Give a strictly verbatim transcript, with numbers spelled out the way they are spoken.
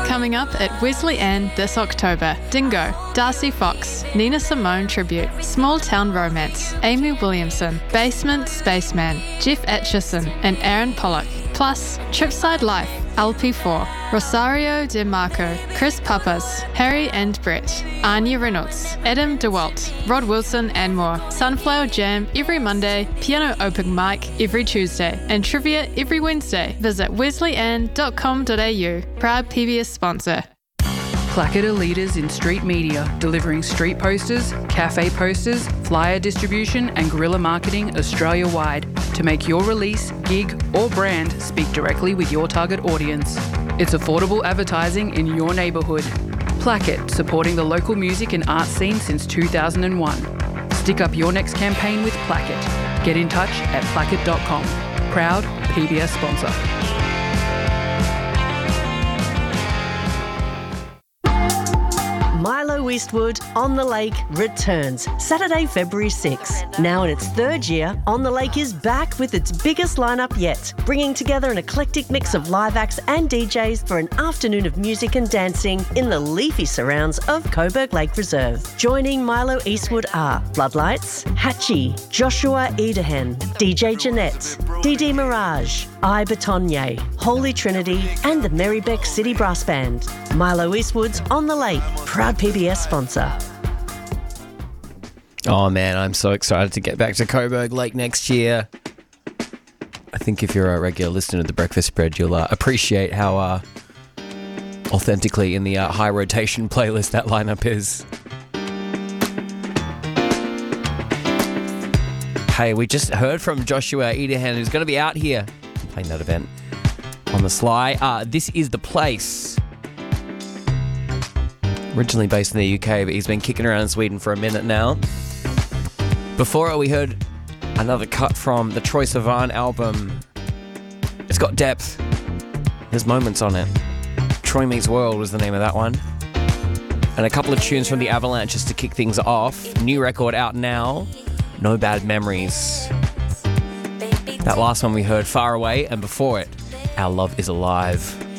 coming up at Wesley Ann this October. Dingo, Darcy Fox, Nina Simone Tribute, Small Town Romance, Amy Williamson, Basement Spaceman, Jeff Atchison and Aaron Pollock. Plus, Tripside Life, L P four, Rosario DeMarco, Chris Papas, Harry and Brett, Anya Reynolds, Adam DeWalt, Rod Wilson and more. Sunflower Jam every Monday, Piano Open Mic every Tuesday, and Trivia every Wednesday. Visit wesley ann dot com dot a u. Proud P B S sponsor. Placket are leaders in street media, delivering street posters, cafe posters, flyer distribution and guerrilla marketing Australia-wide to make your release, gig or brand speak directly with your target audience. It's affordable advertising in your neighbourhood. Placket, supporting the local music and art scene since two thousand one. Stick up your next campaign with Placket. Get in touch at placket dot com. Proud P B S sponsor. Milo Eastwood On the Lake returns Saturday, February sixth. Now in its third year, On the Lake is back with its biggest lineup yet, bringing together an eclectic mix of live acts and D Js for an afternoon of music and dancing in the leafy surrounds of Coburg Lake Reserve. Joining Milo Eastwood are Floodlights, Hatchie, Joshua Ederhan, D J Jeanette, Dee Mirage, I Batonye, Holy Trinity and the Marybeck City Brass Band. Milo Eastwood's On the Lake, proud P B S sponsor. Oh man, I'm so excited to get back to Coburg Lake next year. I think if you're a regular listener to The Breakfast Spread, you'll uh, appreciate how uh, authentically in the uh, high rotation playlist that lineup is. Hey, we just heard from Joshua Ederhan, who's going to be out here playing that event on the sly. Uh, this is The Place. Originally based in the U K, but he's been kicking around in Sweden for a minute now. Before it, we heard another cut from the Troye Sivan album. It's got depth. There's moments on it. Troy Meets World was the name of that one. And a couple of tunes from the Avalanches to kick things off. New record out now. No Bad Memories. That last one we heard, Far Away, and before it, Our Love Is Alive.